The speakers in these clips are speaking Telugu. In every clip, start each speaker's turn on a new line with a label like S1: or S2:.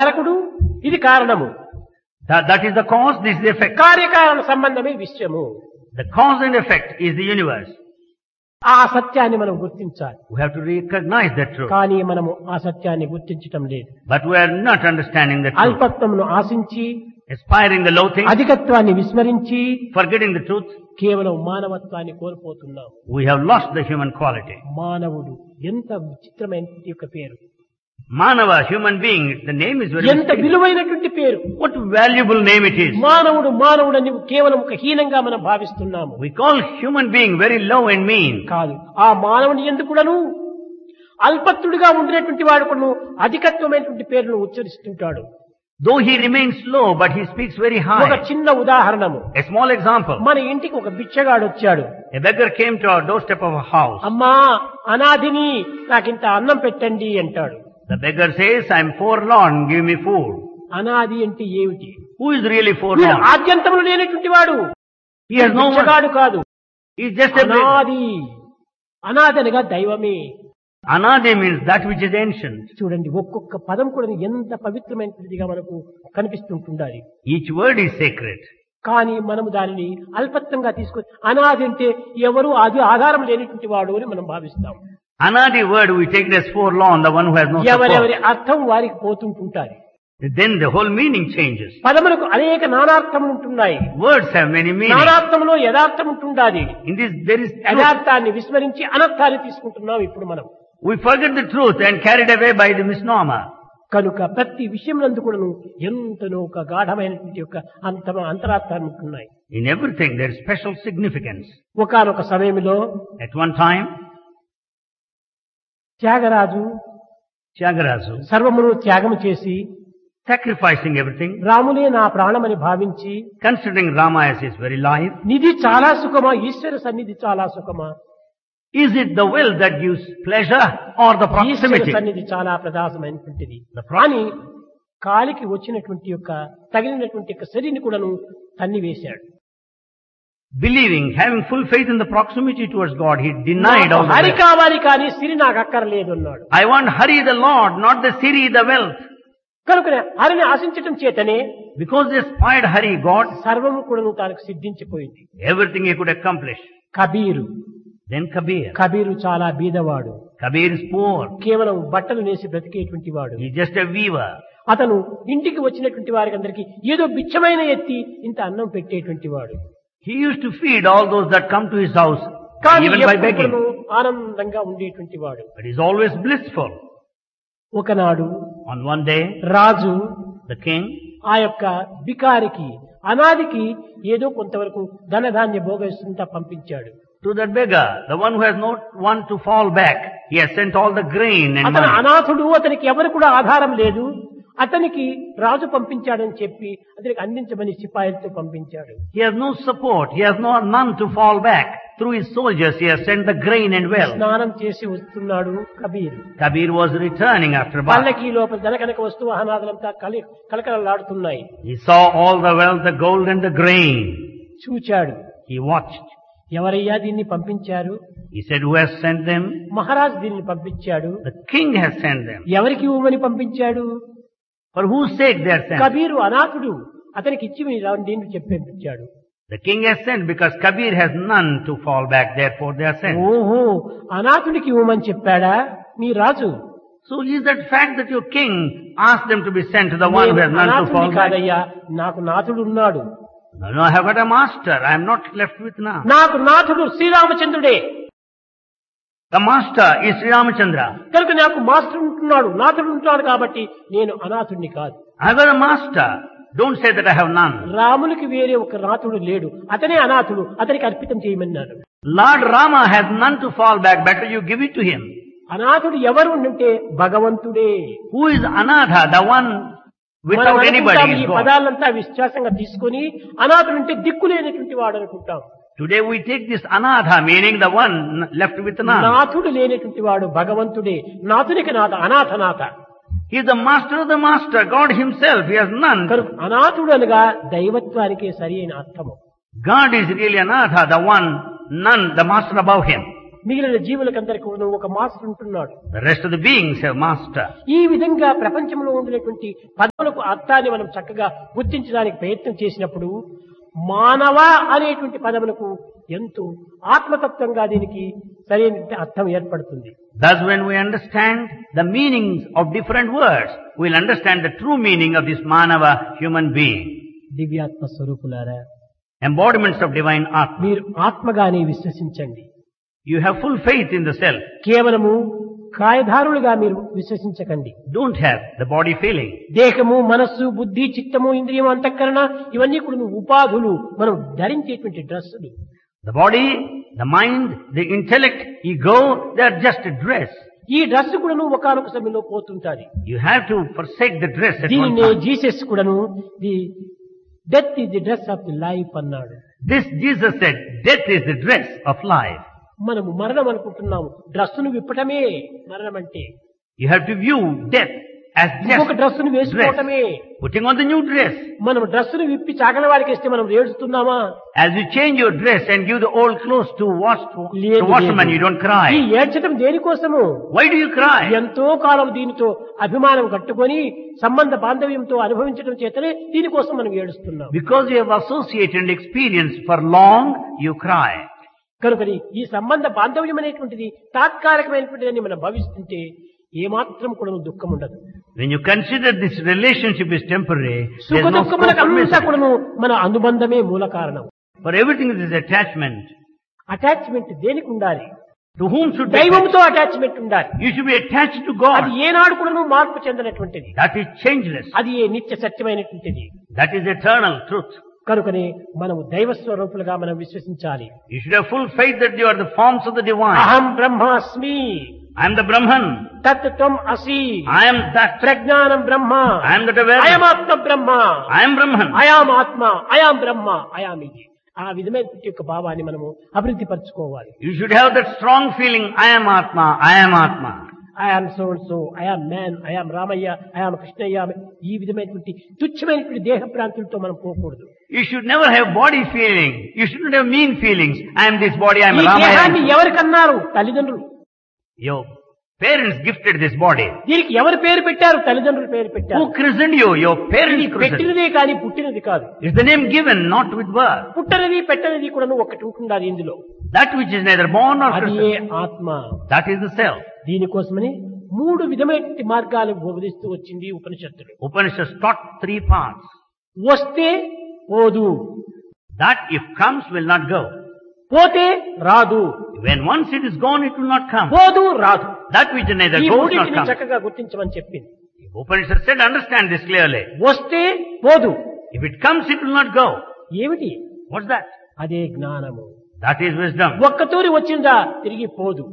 S1: కారకుడు, ఇది కారణము.
S2: That is the cause, this is the effect.
S1: కార్యకారణ సంబంధమే విశ్వము.
S2: The cause and effect is the universe.
S1: ఆ సత్యాన్ని మనం గుర్తించాలి.
S2: We have to recognize that truth.
S1: కానీ మనము ఆ సత్యాన్ని గుర్తించటం లేదు.
S2: But we are not understanding the truth.
S1: అల్పత్వమును ఆశించి,
S2: Aspiring the low things,
S1: అధికత్వాన్ని విస్మరించి
S2: forgetting the truth,
S1: కేవలం మానవత్వాన్ని కోల్పోతున్నాం.
S2: we have lost the human quality.
S1: మానవుడు ఎంత విచిత్రమైన యొక్క పేరు,
S2: Manava, human being, the name is very
S1: ఎంత
S2: mysterious.
S1: విలువైనటువంటి పేరు.
S2: What valuable name it is.
S1: మానవుడు మానవుడని కేవలం ఒక హీనంగా మనం భావిస్తున్నాము.
S2: We call human being very low and mean.
S1: కాదు, ఆ మానవుని ఎందుకు కూడాను అల్పత్తుడిగా ఉండినటువంటి వాడు కూడా అధికత్వమైనటువంటి పేరును ఉచ్చరిస్తుంటాడు.
S2: Though he remains low, but he speaks very
S1: ఒక
S2: high.
S1: చిన్న ఉదాహరణము,
S2: A small example.
S1: మన ఇంటికి ఒక బిచ్చగాడు వచ్చాడు.
S2: A beggar came to our doorstep of a house.
S1: అమ్మా అనాథిని, నాకింత అన్నం పెట్టండి అంటాడు.
S2: The beggar says, I'm forlorn, give me food.
S1: అనాథి అంటే ఏమిటి?
S2: Who is really
S1: వీడు
S2: forlorn?
S1: ఆద్యంతములు లేనటువంటి వాడు.
S2: He has no one.
S1: బిచ్చగాడు కాదు,
S2: He's just a beggar.
S1: అనాది. అనాథి అనగా దైవమే.
S2: Anadi means that which is ancient.
S1: చూడండి, ఒక్కొక్క పదం కూడా ఎంత పవిత్రమైనదిగా మనకు కనిపిస్తుంటుండాలి.
S2: Each word is sacred.
S1: కానీ మనము దానిని అల్పత్వంగా తీసుకొని అనాది అంటే ఎవరు అది ఆధారం లేనటువంటి వాడు అని మనం భావిస్తాం.
S2: Anadi word we take it as forlorn, the one who has no
S1: ఎవరెవరి
S2: support.
S1: అర్థం వారికి పోతుంటుంటారు.
S2: Then the whole meaning changes.
S1: పదములకు అనేక నానార్థములు ఉంటున్నాయి.
S2: Words have many meanings.
S1: నానార్థంలో యథార్థం ఉంటుండాలి.
S2: In this there is truth.
S1: యథార్థాన్ని విస్మరించి అనర్థాన్ని తీసుకుంటున్నాం ఇప్పుడు మనం.
S2: We forget the truth and carried away by the misnomer.
S1: కనుక ప్రతి విషయంలో కూడాను ఎంతనో ఒక గాఢమైనటువంటి యొక్క అంతరార్థాలు ఉంటున్నాయి.
S2: In everything there is special significance.
S1: ఒకానొక సమయంలో
S2: At one time,
S1: Tyagaraju
S2: Tyagaraja,
S1: సర్వమును త్యాగం చేసి
S2: sacrificing everything,
S1: రాములే నా ప్రాణమని భావించి,
S2: considering Rama as his very life,
S1: నిధి చాలా సుఖమా, ఈశ్వర సన్నిధి చాలా సుఖమా,
S2: is it the will that gives pleasure or the
S1: Eshwara
S2: proximity?
S1: సన్నిధి చాలా ప్రధానమైనటువంటిది. కానీ కాలికి వచ్చినటువంటి యొక్క తగిలినటువంటి యొక్క శరీని కూడాను తన్నివేశాడు.
S2: Believing, having full faith in the proximity towards God, he denied all the
S1: Hari
S2: wealth.
S1: కావాలి కానీ సిరి నాకు అక్కర్లేదు అన్నాడు.
S2: I want Hari the Lord, not the Siri the wealth.
S1: కనుక హరిని ఆశించటం చేతనే
S2: Because they aspired Hari, God,
S1: సర్వము కూడాను తానికి సిద్ధించిపోయింది.
S2: everything he could accomplish.
S1: Kabir
S2: Then Kabir.
S1: Kabir చాలా బీదవాడు.
S2: Kabir is poor.
S1: కేవలం బట్టలు నేసి బ్రతికేటువంటి వాడు.
S2: He's just a weaver.
S1: అతను ఇంటికి వచ్చినటువంటి వారికి అందరికీ ఏదో బిచ్చమైన ఎత్తి ఇంత అన్నం పెట్టేటువంటి వాడు.
S2: He used to feed all those that come to his house,
S1: కానీ
S2: even by
S1: ఎప్పుడూ
S2: begging.
S1: ఆనందంగా ఉండేటువంటి వాడు.
S2: But he's always blissful.
S1: ఒకనాడు
S2: On one day,
S1: Raju
S2: the king,
S1: ఆ యొక్క బికారికి అనాదికి ఏదో కొంతవరకు ధనధాన్య భోగేస్తుంతా పంపించాడు.
S2: to that beggar, the one who has not one to fall back, he has sent all the grain and
S1: అతను
S2: money.
S1: అనాథుడు, అతనికి ఎవరు కూడా ఆధారం లేదు. అతనికి రాజు పంపించాడని చెప్పి అతనికి అందించమని సిపాయిలతో పంపించాడు.
S2: He has no support, he has none to fall back. Through his soldiers, he has sent the grain and wealth.
S1: స్నానం చేసి వస్తున్నాడు Kabir.
S2: Kabir was returning after bath.
S1: పల్లకి లోపల ధనకనక వస్తువు అనాథలంతా కలకలలాడుతున్నాయి.
S2: He saw all the wealth, the gold and the grain.
S1: చూచాడు.
S2: He watched.
S1: ఎవరయ్యా దీన్ని పంపించారు?
S2: He said, who has sent them?
S1: Maharaj దీన్ని పంపించాడు.
S2: The king has sent them.
S1: ఎవరికి ఇవ్వమని పంపించాడు?
S2: For whose sake they are sent?
S1: Kabir అనాథుడు, అతనికి ఇచ్చి దీన్ని చెప్పి పంపించాడు.
S2: The king has sent because Kabir has none to fall back, therefore they are sent.
S1: ఓహో, అనాథుడికి ఇవ్వమని చెప్పాడా మీ రాజు?
S2: So is that fact that your king asked them to be sent to the one who has none to
S1: అనాథుడిని
S2: fall back?
S1: కాదయ్యా, నాకు నాథుడు ఉన్నాడు.
S2: No, I have got a master. I am not left with now.
S1: నాకు నాథుడు శ్రీరామచంద్రుడే.
S2: The master is Sri Ramachandra.
S1: కనుక నాకు మాస్టర్ ఉంటున్నాడు, నాథుడు ఉంటున్నాడు కాబట్టి నేను అనాథుడిని కాదు.
S2: I have got a master. Don't say that I have none.
S1: రామునికి వేరే ఒక నాథుడు లేడు, అతనే అనాథుడు, అతనికి అర్పితం చేయమన్నాడు.
S2: Lord Rama has none to fall back. Better you give it to him.
S1: అనాథుడు ఎవరు అంటే భగవంతుడే.
S2: Who is Anatha? The one
S1: మనం
S2: without
S1: అనుకుంటాం
S2: anybody
S1: ఈ
S2: is God.
S1: పదాలంతా విశ్వాసంగా తీసుకుని అనాథుడు అంటే దిక్కులేనటువంటి వాడు అనుకుంటాం.
S2: Today we take this Anatha, meaning the one left with none.
S1: నాథుడు లేనటువంటి వాడు భగవంతుడే. నాథునికి నాథ, అనాథనాథ.
S2: He is the master of the master, God himself. He has none.
S1: కనుక అనాథుడు అనగా దైవత్వానికే సరి అయిన అర్థము.
S2: God is really Anatha, the one, none, the master above him.
S1: మిగిలిన జీవులకందరికీ ఒక మాస్టర్ ఉంటున్నాడు.
S2: The rest of the beings have master.
S1: ఈ విధంగా ప్రపంచంలో ఉండేటువంటి పదములకు అర్థాన్ని మనం చక్కగా గుర్తించడానికి ప్రయత్నం చేసినప్పుడు మానవ అనేటువంటి పదములకు ఎంతో ఆత్మతత్వంగా దీనికి సరైన అర్థం ఏర్పడుతుంది.
S2: Thus when we understand the meanings of different words, we will understand the true meaning of this Manava, human being.
S1: దివ్యాత్మ స్వరూపులారా,
S2: Embodiments of divine Atma.
S1: మీరు ఆత్మగానే విశ్వసించండి.
S2: You have full faith in the self.
S1: కేవలము కాయధారులుగా మీరు విశ్వసించకండి.
S2: Don't have the body feeling.
S1: దేహము, మనస్సు, బుద్ధి, చిత్తము, ఇంద్రియము, అంతఃకరణ ఇవన్నీ కూడా ఉపాధులు, మనం ధరించేటువంటి డ్రెస్సులు.
S2: The body, the mind, the intellect, ego, they are just a dress.
S1: ఈ డ్రెస్ కూడాను ఒకానొక సమయంలో పోతుంటాది.
S2: You have to forsake the dress at one
S1: దీనినే
S2: time.
S1: జీసస్ కూడాను the death is the dress of the life అన్నాడు.
S2: This Jesus said, death is the dress of life.
S1: మనము మరణం అనుకుంటున్నాము, డ్రెస్సును విప్పటమే మరణం అంటే.
S2: You have to view death as
S1: ఇంకొక
S2: just
S1: డ్రెస్సును వేసుకోవటమే.
S2: putting on the new dress.
S1: మనం డ్రెస్సును విప్పి చాకలి వాడికి ఇస్తే మనం ఏడుస్తున్నామా?
S2: As you change your dress and give the old clothes to
S1: లేదు,
S2: washerman, you don't
S1: ఈ
S2: cry.
S1: ఏడ్చటం దేనికోసము?
S2: Why do you cry?
S1: ఎంతో కాలం దీనితో అభిమానం కట్టుకొని సంబంధ బాంధవ్యంతో అనుభవించడం చేతనే దీనికోసం మనం ఏడుస్తున్నాం.
S2: Because you have associated and experienced for long, you cry.
S1: కనుకని ఈ సంబంధ బాంధవ్యం అనేటువంటిది తాత్కాలికమైనటువంటిదని మనం భావిస్తుంటే ఏమాత్రం కూడా దుఃఖం ఉండదు.
S2: When you consider this relationship is temporary, there
S1: సుఖ
S2: is no scope
S1: దుఃఖములకు
S2: for
S1: అంతా
S2: misery.
S1: కూడాను మన అనుబంధమే మూల కారణం.
S2: For everything there is attachment.
S1: Attachment దేనికి ఉండాలి?
S2: To whom should be attached?
S1: దైవంతో అటాచ్మెంట్ ఉండాలి.
S2: You should be attached to
S1: అది
S2: God.
S1: ఏనాడు కూడాను మార్పు చెందనటువంటిది.
S2: That is changeless.
S1: అది ఏ నిత్య సత్యమైనటువంటిది.
S2: That is eternal truth.
S1: కనుకనే మనము దైవ స్వరూపులుగా మనం విశ్వసించాలి.
S2: You should have full faith that you are the forms of the divine.
S1: అహం బ్రహ్మాస్మి,
S2: I am the Brahman.
S1: తత్ త్వం అసి,
S2: I am that.
S1: ప్రజ్ఞానం బ్రహ్మ,
S2: I am that awareness.
S1: అయమాత్మ Brahma,
S2: I am Brahman.
S1: I am ఆత్మ, అయాం బ్రహ్మ, అయాం ఇది. ఆ విధమైన యొక్క భావాన్ని మనము అభివృద్ధి పరచుకోవాలి.
S2: You should have that strong feeling, I am Atma, I am Atma.
S1: I am so and so, I am man, I am Ramayya, I am Krishnaiah. ఈ విధమైనటువంటి తుచ్చమైనటువంటి దేహ ప్రాంతులతో మనం పోకూడదు.
S2: You should never have body feeling. You shouldn't have mean feelings. I am this body, I am
S1: ఈ దేహాన్ని
S2: Ramaya.
S1: ఎవరికన్నారు? తల్లిదండ్రులు.
S2: Your parents gifted this body.
S1: దీనికి ఎవరు పేరు పెట్టారు? తల్లిదండ్రులు పేరు పెట్టారు.
S2: Who christened you? Your
S1: ఇది
S2: parents christened.
S1: పెట్టినదే కానీ పుట్టినది కాదు.
S2: Is the name given, not with birth.
S1: పుట్టనిది పెట్టనిది కూడా ఒకటి ఉంటుండాలి ఇందులో.
S2: That which is neither born nor
S1: అది
S2: christened.
S1: ఆత్మ.
S2: That is the self.
S1: దీనికోసమని 3 విధమైన మార్గాలు బోధిస్తూ వచ్చింది ఉపనిషత్తులు.
S2: Upanishads taught 3 paths.
S1: వస్తే పోదు,
S2: That if comes will not go.
S1: పోతే రాదు,
S2: When once it is gone, it will not come.
S1: పోదు రాదు.
S2: That which neither
S1: ఈ
S2: goes nor
S1: మూడింటిని
S2: comes.
S1: చక్కగా గుర్తించమని చెప్పింది.
S2: Upanishads said, understand this clearly.
S1: వస్తే పోదు.
S2: If it comes, it will not go.
S1: ఏమిటి?
S2: What's that?
S1: అదే జ్ఞానము.
S2: That is wisdom.
S1: ఒక్కతూరి వచ్చిందా తిరిగి పోదు.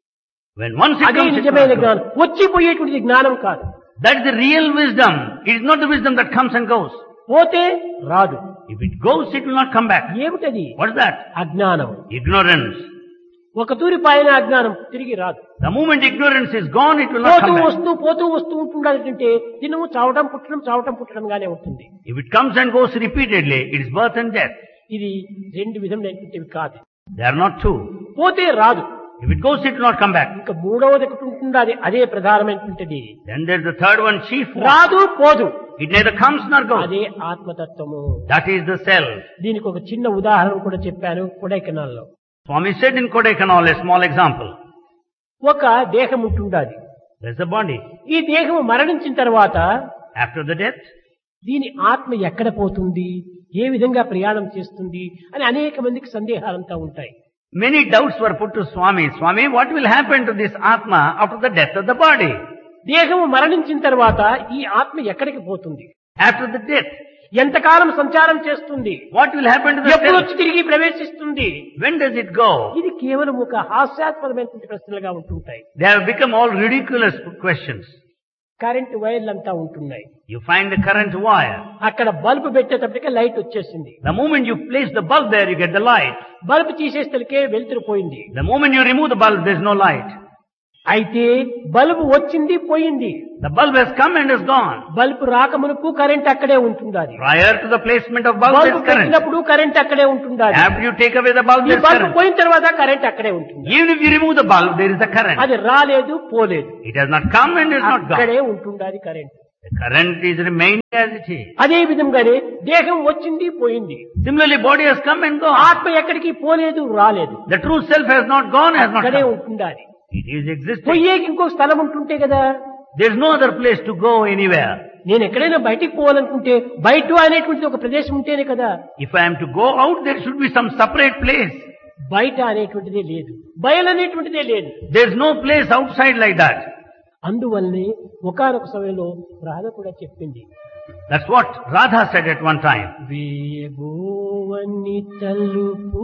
S2: When once it
S1: అదే
S2: comes, it will
S1: నిజమైన
S2: not go.
S1: జ్ఞానం. వచ్చిపోయేటువంటిది జ్ఞానం కాదు.
S2: That is the real wisdom. It is not the wisdom that comes and goes.
S1: పోతే రాదు.
S2: If it goes, it will not come back.
S1: ఏమిటది?
S2: What's that?
S1: అజ్ఞానం.
S2: Ignorance.
S1: ఒక తూరి పైన అజ్ఞానం తిరిగి రాదు.
S2: The moment ignorance is gone, it will not
S1: పోతూ
S2: come back.
S1: వస్తూ ఉంటుండాలంటే దినము చావటం పుట్టడం గానే ఉంటుంది.
S2: If it comes and goes repeatedly, it is birth and death.
S1: ఇది 2 విధమైనటువంటివి కాదు.
S2: They are not two.
S1: పోతే రాదు.
S2: If it goes, it will not come back.
S1: ఇంకా మూడవది ఒకటి ఉంటుండాలి, అదే ప్రధానమైనటువంటిది.
S2: Then there is the third one, chief one.
S1: రాదు పోదు,
S2: It neither comes nor goes.
S1: అదే ఆత్మతత్వము.
S2: That is the self.
S1: దీనికి ఒక చిన్న ఉదాహరణ కూడా చెప్పాను కొడైకెనాల్లో.
S2: Swami said in Kodaikanal, a small example.
S1: ఒక దేహం ఉంటుండాలి.
S2: There's a body.
S1: ఈ దేహము మరణించిన తర్వాత
S2: After the death,
S1: దీని ఆత్మ ఎక్కడ పోతుంది, ఏ విధంగా ప్రయాణం చేస్తుంది అని అనేక మందికి సందేహాలంతా ఉంటాయి.
S2: many doubts were put to Swami. Swami, what will happen to this Atma after the death of the body?
S1: దేహము మరణించిన తర్వాత ఈ ఆత్మ ఎక్కడికి పోతుంది?
S2: After the death,
S1: ఎంతకాలం సంచారం చేస్తుంది?
S2: what will happen to the
S1: ఎప్పుడు
S2: self?
S1: వచ్చి తిరిగి ప్రవేశిస్తుంది?
S2: When does it go?
S1: ఇది కేవలం ఒక హాస్యాస్పదమైనటువంటి ప్రశ్నలుగా ఉంటుంటాయి.
S2: They have become all ridiculous questions.
S1: Current వైర్లంతా ఉంటున్నాయి.
S2: You find the current wire.
S1: అక్కడ బల్బు పెట్టేటప్పటికే లైట్ వచ్చేసింది.
S2: The moment you place the bulb there, you get the light.
S1: Bulb తీసేసరికి వెలుతురు పోయింది.
S2: The moment you remove the bulb, there's no light.
S1: అయితే బల్బు వచ్చింది పోయింది.
S2: The bulb has come and is gone.
S1: Bulb రాకమునకు current అక్కడే ఉంటుండాలి.
S2: Prior to the placement of bulb, there
S1: bulb
S2: is current.
S1: పెట్టినప్పుడు కరెంట్ అక్కడే ఉంటుండాలి.
S2: After you take away the bulb,
S1: ఈ
S2: there is
S1: బల్బు
S2: current.
S1: పోయిన తర్వాత కరెంట్ అక్కడే ఉంటుంది.
S2: Even if you remove the bulb, there is a current.
S1: అది రాలేదు పోలేదు,
S2: It has not come and is not
S1: అక్కడే
S2: gone.
S1: ఉంటుండాలి current.
S2: The current is remaining as it is.
S1: అదే విధంగానే దేహం వచ్చింది పోయింది.
S2: Similarly, body has come and gone.
S1: ఆత్మ ఎక్కడికి పోలేదు రాలేదు,
S2: The true self has not gone, has not
S1: అక్కడే
S2: come.
S1: ఉంటుండాలి.
S2: It is existing.
S1: పోయేకి ఇంకో స్థలం ఉంటుంటే కదా.
S2: There is no other place to go anywhere.
S1: నేను ఎక్కడైనా బయటికి పోవాలనుకుంటే బయట అనేటువంటిది ఒక ప్రదేశం ఉంటేనే కదా.
S2: If I am to go out, there should be some separate place.
S1: బయట అనేటువంటిదే లేదు, బయలు అనేటువంటిదే లేదు.
S2: There is no place outside like that.
S1: అందువల్లనే ఒకానొక సమయంలో రాధ కూడా చెప్పింది,
S2: That's what Radha said at one time.
S1: వేయబోవని తలుపు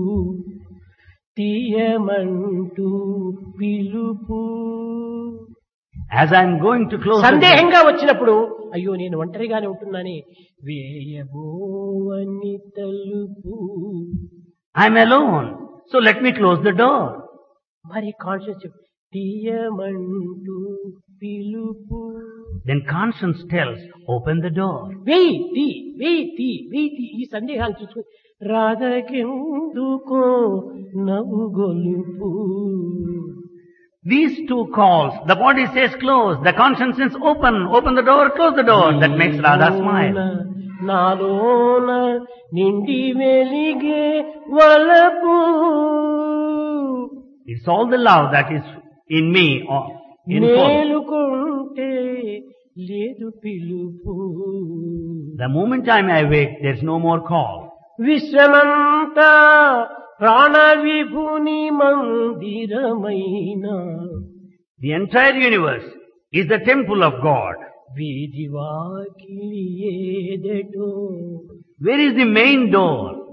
S1: తీయమంటూ పిలుపు.
S2: As I am going to close the door,
S1: సందేహంగా వచ్చినప్పుడు అయ్యో నేను ఒంటరిగానే ఉంటున్నాని, వేయబోవని తలుపు.
S2: I am alone, so let me close the door.
S1: మరి కాన్షియస్ తీయమంటూ పిలుపు.
S2: Then conscience tells, open the door.
S1: వెయ్యి తీ వెయ్యి తీ వెయ్యి తీ. ఈ సందేహాలు చూసుకుని రాధకెందుకో నవ్వు గొలుపు.
S2: These two calls, the body says close, the conscience says open the door, close the door. That makes Radha smile.
S1: నాలోన నిండి వెలిగే వలపు.
S2: It's all the love that is in me or in force.
S1: మేలుకుంటే లేదు పిలుపు.
S2: The moment I am awake, there is no more call.
S1: విశ్వమంతా ప్రాణ విభుని మందిరమైన.
S2: The entire universe is the temple of God.
S1: వీధి వాకిలి ఏదటో.
S2: Where is the main door?